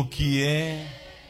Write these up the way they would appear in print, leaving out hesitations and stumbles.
O que é,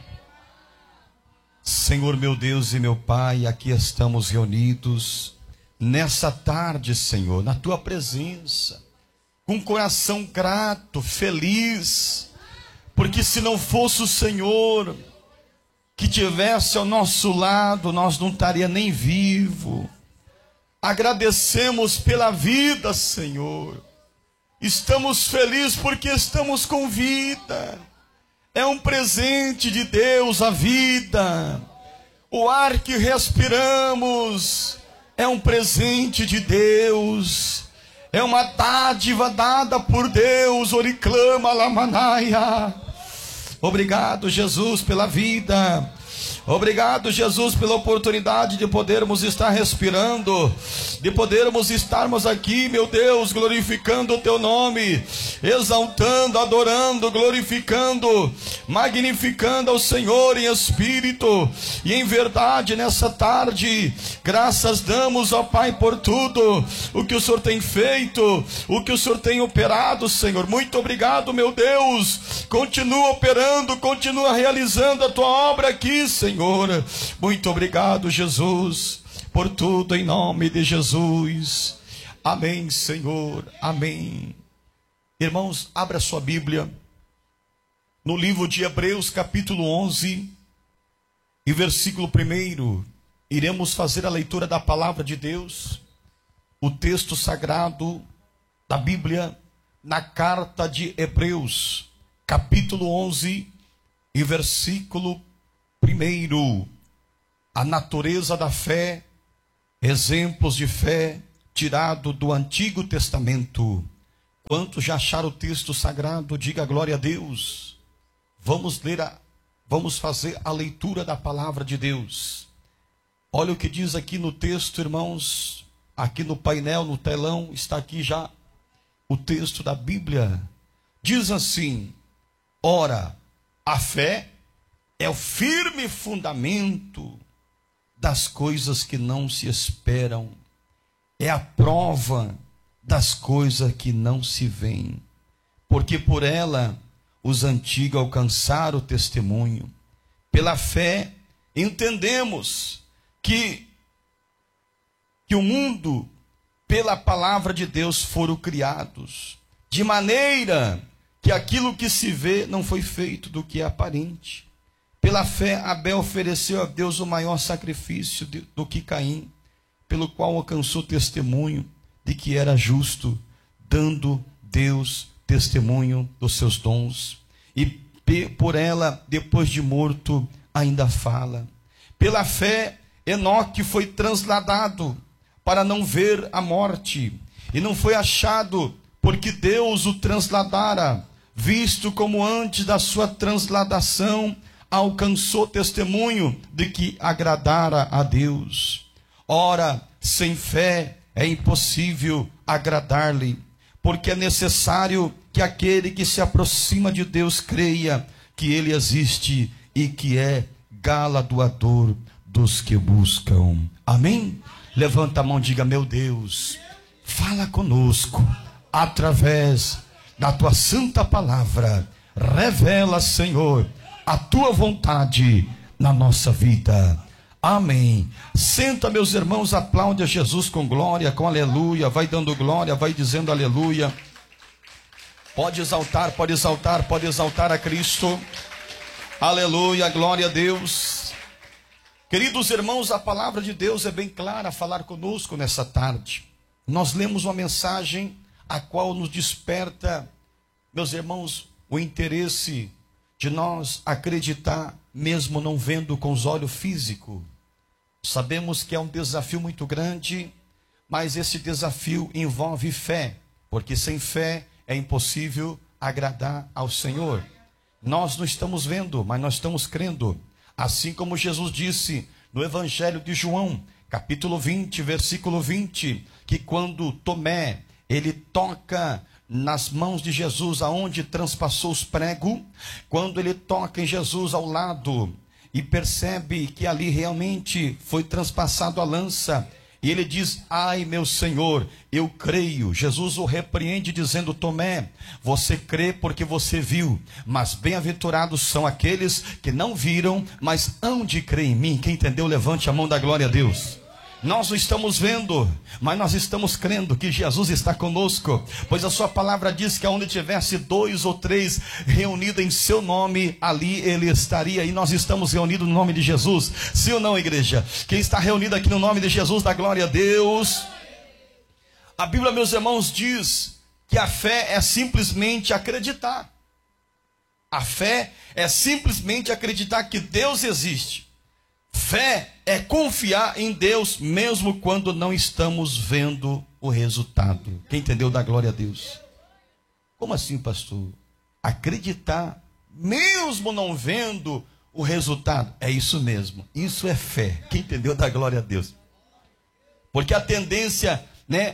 Senhor meu Deus e meu Pai, aqui estamos reunidos nessa tarde, Senhor, na Tua presença, com um coração grato, feliz, porque se não fosse o Senhor que tivesse ao nosso lado, nós não estaria nem vivo. Agradecemos pela vida, Senhor. Estamos felizes porque estamos com vida. É um presente de Deus a vida. O ar que respiramos é um presente de Deus. É uma dádiva dada por Deus. Oriclama lamanaia. Obrigado, Jesus, pela vida. Obrigado, Jesus, pela oportunidade de podermos estar respirando, de podermos estarmos aqui, meu Deus, glorificando o Teu nome, exaltando, adorando, glorificando, magnificando ao Senhor em espírito e em verdade nessa tarde. Graças damos, ó Pai, por tudo o que o Senhor tem feito, o que o Senhor tem operado, Senhor. Muito obrigado, meu Deus. Continua operando, continua realizando a Tua obra aqui, Senhor. Muito obrigado, Jesus, por tudo em nome de Jesus. Amém, Senhor. Amém. Irmãos, abra sua Bíblia no livro de Hebreus, capítulo 11 e versículo 1. Iremos fazer a leitura da palavra de Deus, o texto sagrado da Bíblia, na carta de Hebreus, capítulo 11 e versículo 1. A natureza da fé, exemplos de fé tirado do Antigo Testamento. Quantos já acharam o texto sagrado? Diga glória a Deus. Vamos fazer a leitura da palavra de Deus. Olha o que diz aqui no texto, irmãos. Aqui no painel, no telão, está aqui já o texto da Bíblia. Diz assim: ora, a fé é o firme fundamento das coisas que não se esperam. É a prova das coisas que não se veem. Porque por ela os antigos alcançaram o testemunho. Pela fé entendemos que o mundo, pela palavra de Deus, foram criados. De maneira que aquilo que se vê não foi feito do que é aparente. Pela fé, Abel ofereceu a Deus o maior sacrifício do que Caim, pelo qual alcançou testemunho de que era justo, dando Deus testemunho dos seus dons. E por ela, depois de morto, ainda fala. Pela fé, Enoque foi transladado para não ver a morte, e não foi achado porque Deus o transladara, visto como antes da sua transladação alcançou testemunho de que agradara a Deus. Ora, sem fé é impossível agradar-lhe, porque é necessário que aquele que se aproxima de Deus creia que Ele existe e que é galardoador dos que buscam. Amém? Levanta a mão e diga: meu Deus, fala conosco através da Tua santa palavra. Revela, Senhor, a Tua vontade na nossa vida. Amém. Senta, meus irmãos, aplaude a Jesus com glória, com aleluia. Vai dando glória, vai dizendo aleluia. Pode exaltar, pode exaltar, pode exaltar a Cristo. Aleluia, glória a Deus. Queridos irmãos, a palavra de Deus é bem clara a falar conosco nessa tarde. Nós lemos uma mensagem a qual nos desperta, meus irmãos, o interesse de nós acreditar, mesmo não vendo com os olhos físicos. Sabemos que é um desafio muito grande, mas esse desafio envolve fé, porque sem fé é impossível agradar ao Senhor. Nós não estamos vendo, mas nós estamos crendo. Assim como Jesus disse no Evangelho de João, capítulo 20, versículo 20, que quando Tomé, ele toca nas mãos de Jesus, aonde transpassou os pregos, quando ele toca em Jesus ao lado e percebe que ali realmente foi transpassado a lança, E ele diz: ai meu Senhor, eu creio. Jesus o repreende dizendo: Tomé, você crê porque você viu, mas bem-aventurados são aqueles que não viram, mas hão de crer em mim. Quem entendeu, levante a mão, da glória a Deus. Nós não estamos vendo, mas nós estamos crendo que Jesus está conosco, pois a sua palavra diz que aonde tivesse 2 ou 3 reunidos em seu nome, ali ele estaria. E nós estamos reunidos no nome de Jesus. Sim ou não, igreja? Quem está reunido aqui no nome de Jesus, dá glória a Deus. A Bíblia, meus irmãos, diz que a fé é simplesmente acreditar. A fé é simplesmente acreditar que Deus existe. Fé é confiar em Deus mesmo quando não estamos vendo o resultado. Quem entendeu, dá glória a Deus. Como assim, pastor? Acreditar mesmo não vendo o resultado. É isso mesmo. Isso é fé. Quem entendeu, dá glória a Deus. Porque a tendência,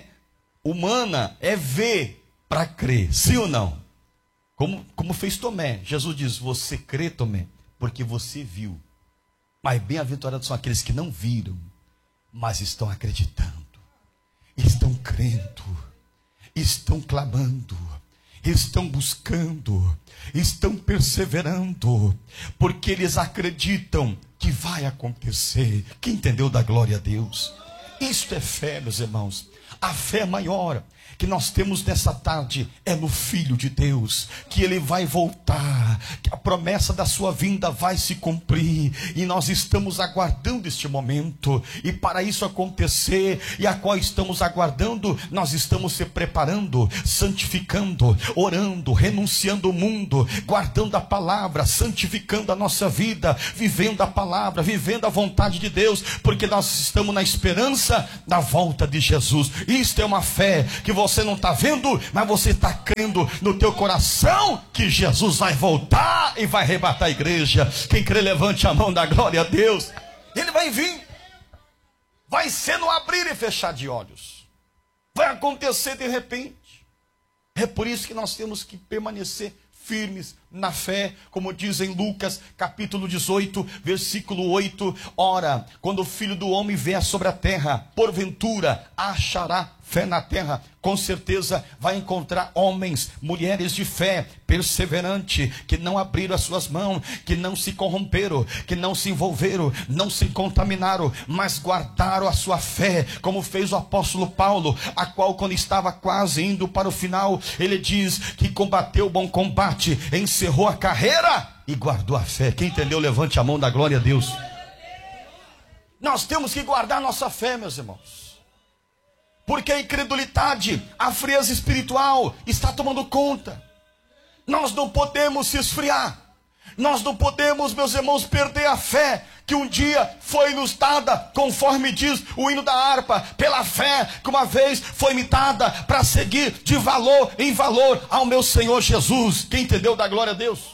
humana é ver para crer. Sim ou não? Como fez Tomé. Jesus diz: você crê, Tomé, porque você viu. Mas bem-aventurados são aqueles que não viram, mas estão acreditando, estão crendo, estão clamando, estão buscando, estão perseverando, porque eles acreditam que vai acontecer. Quem entendeu, dá glória a Deus. Isto é fé, meus irmãos. A fé maior que nós temos nessa tarde é no Filho de Deus, que ele vai voltar, que a promessa da sua vinda vai se cumprir, e nós estamos aguardando este momento. E para isso acontecer, e a qual estamos aguardando, nós estamos se preparando, santificando, orando, renunciando o mundo, guardando a palavra, santificando a nossa vida, vivendo a palavra, vivendo a vontade de Deus, porque nós estamos na esperança da volta de Jesus. Isto é uma fé que você não está vendo, mas você está crendo no teu coração que Jesus vai voltar e vai arrebatar a igreja. Quem crê, levante a mão, da glória a Deus. Ele vai vir. Vai ser no abrir e fechar de olhos. Vai acontecer de repente. É por isso que nós temos que permanecer firmes na fé, como diz em Lucas capítulo 18, versículo 8. Ora, quando o Filho do Homem vier sobre a terra, porventura achará fé na terra? Com certeza vai encontrar homens, mulheres de fé, perseverante, que não abriram as suas mãos, que não se corromperam, que não se envolveram, não se contaminaram, mas guardaram a sua fé, como fez o apóstolo Paulo, a qual, quando estava quase indo para o final, ele diz que combateu o bom combate, encerrou a carreira e guardou a fé. Quem entendeu, levante a mão, da glória a Deus. Nós temos que guardar nossa fé, meus irmãos, porque a incredulidade, a frieza espiritual está tomando conta. Nós não podemos se esfriar. Nós não podemos, meus irmãos, perder a fé que um dia foi nos dada, conforme diz o hino da harpa, pela fé que uma vez foi me dada para seguir de valor em valor ao meu Senhor Jesus. Quem entendeu, dá glória a Deus.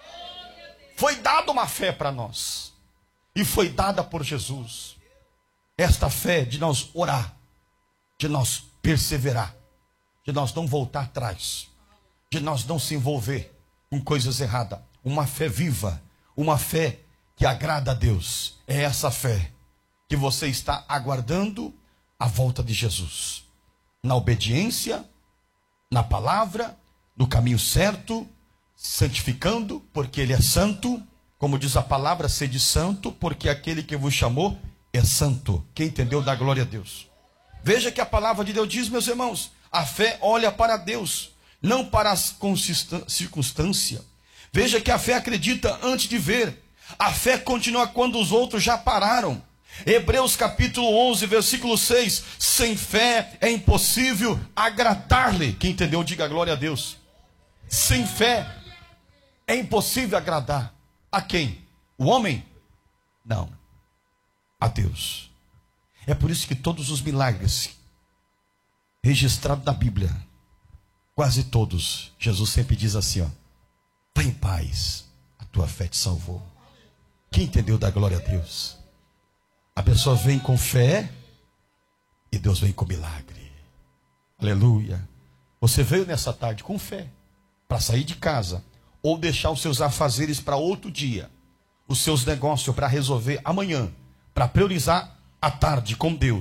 Foi dada uma fé para nós, e foi dada por Jesus. Esta fé de nós orar, de nós perseverar, de nós não voltar atrás, de nós não se envolver com coisas erradas. Uma fé viva, uma fé que agrada a Deus. É essa fé que você está aguardando a volta de Jesus, na obediência, na palavra, no caminho certo, santificando, porque Ele é santo, como diz a palavra: sede santo, porque aquele que vos chamou é santo. Quem entendeu, dá glória a Deus. Veja que a palavra de Deus diz, meus irmãos, a fé olha para Deus, não para as circunstâncias. Veja que a fé acredita antes de ver. A fé continua quando os outros já pararam. Hebreus capítulo 11, versículo 6. Sem fé é impossível agradar-lhe. Quem entendeu, diga glória a Deus. Sem fé é impossível agradar. A quem? O homem? Não. A Deus. É por isso que todos os milagres registrados na Bíblia, quase todos, Jesus sempre diz assim, ó: vai em paz, a tua fé te salvou. Quem entendeu, dá glória a Deus. A pessoa vem com fé e Deus vem com milagre. Aleluia. Você veio nessa tarde com fé para sair de casa, ou deixar os seus afazeres para outro dia, os seus negócios para resolver amanhã, para priorizar a tarde com Deus.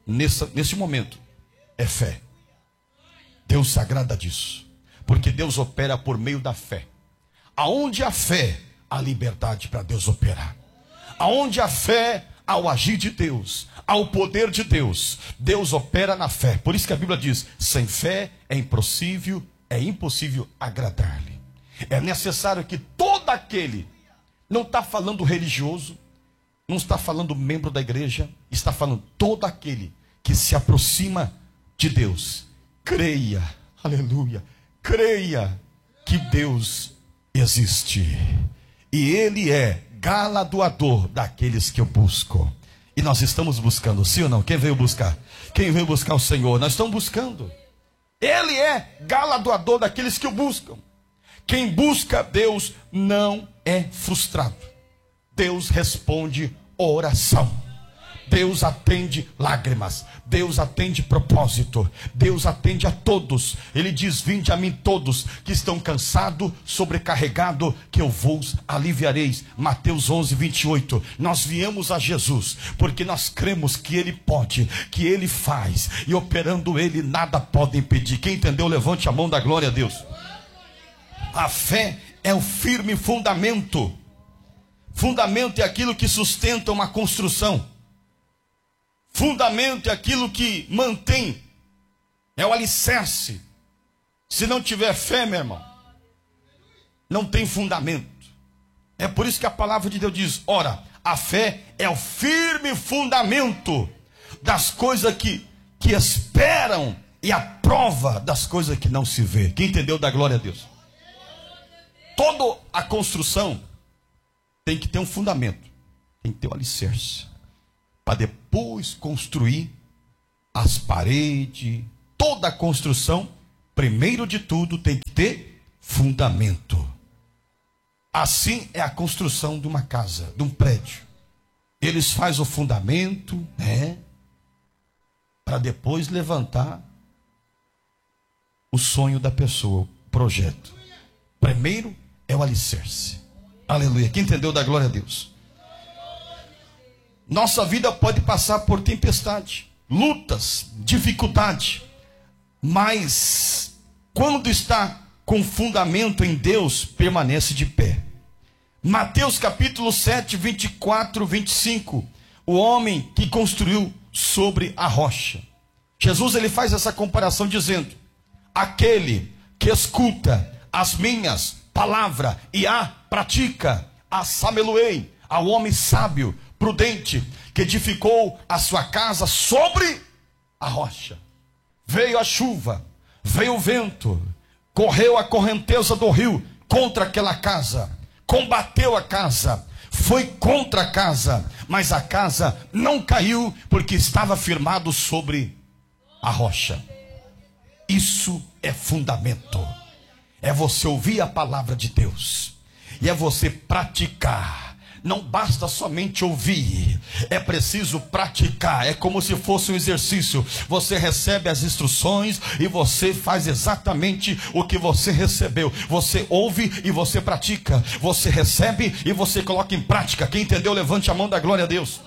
nesse momento é fé. Deus se agrada disso, porque Deus opera por meio da fé. Aonde há fé, há liberdade para Deus operar. Aonde há fé, há o agir de Deus, há o poder de Deus. Deus opera na fé. Por isso que a Bíblia diz: sem fé é impossível agradar-lhe. É necessário que todo aquele, não está falando religioso, não está falando membro da igreja, está falando todo aquele que se aproxima de Deus, creia, aleluia, creia que Deus existe. E Ele é galardoador daqueles que eu busco. E nós estamos buscando, sim ou não? Quem veio buscar? Quem veio buscar o Senhor? Nós estamos buscando. Ele é galardoador daqueles que o buscam. Quem busca Deus não é frustrado. Deus responde oração. Deus atende lágrimas. Deus atende propósito. Deus atende a todos. Ele diz: vinde a mim todos que estão cansados, sobrecarregados, que eu vos aliviareis. Mateus 11, 28. Nós viemos a Jesus porque nós cremos que Ele pode, que Ele faz, e operando Ele nada pode impedir. Quem entendeu, levante a mão, da glória a Deus. A fé é o firme fundamento. Fundamento é aquilo que sustenta uma construção. Fundamento é aquilo que mantém, é o alicerce. Se não tiver fé, meu irmão, não tem fundamento. É por isso que a palavra de Deus diz: ora, a fé é o firme fundamento das coisas que esperam, e a prova das coisas que não se vê. Quem entendeu, dá glória a Deus. Toda a construção tem que ter um fundamento, tem que ter um alicerce, para depois construir as paredes. Toda a construção, primeiro de tudo, tem que ter fundamento. Assim é a construção de uma casa, de um prédio. Eles fazem o fundamento, para depois levantar o sonho da pessoa, o projeto. Primeiro é o alicerce. Aleluia. Quem entendeu, dá glória a Deus. Nossa vida pode passar por tempestade, lutas, dificuldade, mas quando está com fundamento em Deus, permanece de pé. Mateus capítulo 7, 24, 25. O homem que construiu sobre a rocha. Jesus, ele faz essa comparação dizendo: aquele que escuta as minhas palavras e a pratica, assameluei ao homem sábio, prudente, que edificou a sua casa sobre a rocha. Veio a chuva, veio o vento, correu a correnteza do rio contra aquela casa, combateu a casa, foi contra a casa, mas a casa não caiu, porque estava firmado sobre a rocha. Isso é fundamento. É você ouvir a palavra de Deus, e é você praticar. Não basta somente ouvir, é preciso praticar. É como se fosse um exercício. Você recebe as instruções e você faz exatamente o que você recebeu. Você ouve e você pratica. Você recebe e você coloca em prática. Quem entendeu, levante a mão, da glória a Deus.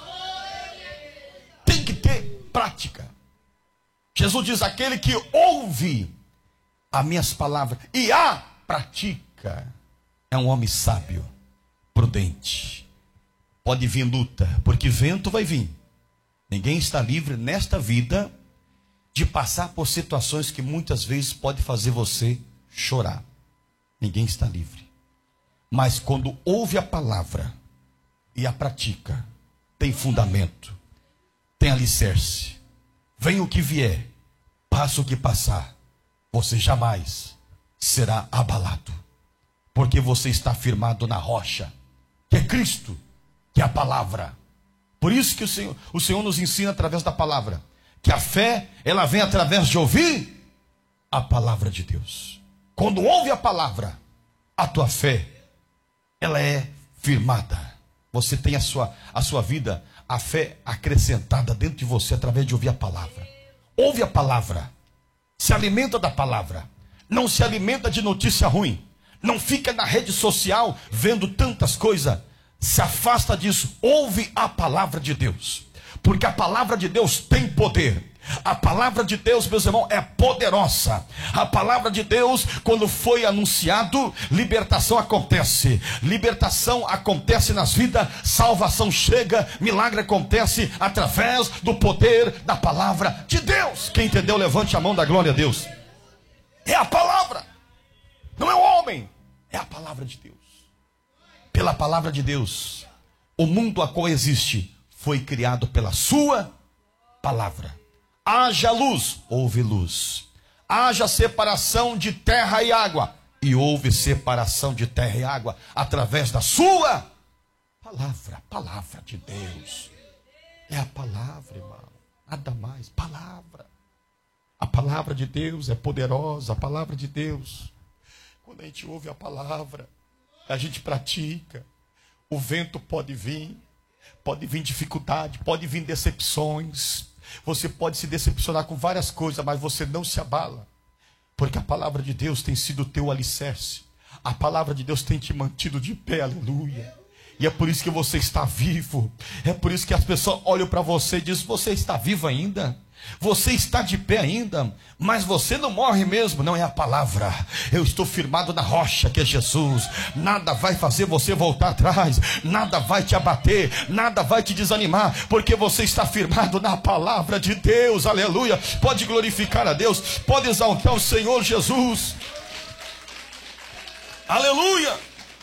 Tem que ter prática. Jesus diz: aquele que ouve as minhas palavras e a pratica é um homem sábio, prudente. Pode vir luta, porque vento vai vir. Ninguém está livre nesta vida de passar por situações que muitas vezes pode fazer você chorar. Ninguém está livre. Mas quando ouve a palavra e a pratica, tem fundamento, tem alicerce. Vem o que vier, passa o que passar, você jamais será abalado, porque você está firmado na rocha, que é Cristo, que é a palavra. Por isso que o Senhor nos ensina através da palavra, que a fé, ela vem através de ouvir a palavra de Deus. Quando ouve a palavra, a tua fé, ela é firmada. Você tem a sua vida, a fé acrescentada dentro de você através de ouvir a palavra. Ouve a palavra, se alimenta da palavra, não se alimenta de notícia ruim, não fica na rede social vendo tantas coisas. Se afasta disso, ouve a palavra de Deus. porque a palavra de Deus tem poder. A palavra de Deus, meus irmãos, é poderosa. A palavra de Deus, quando foi anunciado, libertação acontece. Libertação acontece nas vidas, salvação chega, milagre acontece através do poder da palavra de Deus. Quem entendeu, levante a mão, da glória a Deus. É a palavra, não é o homem, é a palavra de Deus. Pela palavra de Deus, o mundo a qual existe foi criado pela sua palavra. Haja luz, houve luz. Haja separação de terra e água, e houve separação de terra e água através da sua palavra. Palavra de Deus. É a palavra, irmão. Nada mais. Palavra. A palavra de Deus é poderosa. A palavra de Deus. Quando a gente ouve a palavra, a gente pratica. O vento pode vir dificuldade, pode vir decepções. Você pode se decepcionar com várias coisas, mas você não se abala, porque a palavra de Deus tem sido o teu alicerce. A palavra de Deus tem te mantido de pé, aleluia. E é por isso que você está vivo. É por isso que as pessoas olham para você e dizem: você está vivo ainda? Você está de pé ainda? Mas você não morre mesmo. Não, é a palavra. Eu estou firmado na rocha que é Jesus. Nada vai fazer você voltar atrás. Nada vai te abater. Nada vai te desanimar, porque você está firmado na palavra de Deus. Aleluia. Pode glorificar a Deus. Pode exaltar o Senhor Jesus. Aleluia.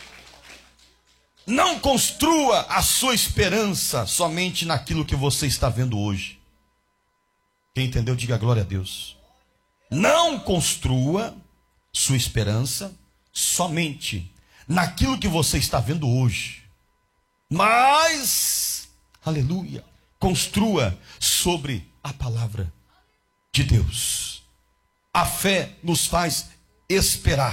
Não construa a sua esperança somente naquilo que você está vendo hoje. Quem entendeu, diga glória a Deus. Não construa sua esperança somente naquilo que você está vendo hoje. Mas, aleluia, construa sobre a palavra de Deus. A fé nos faz esperar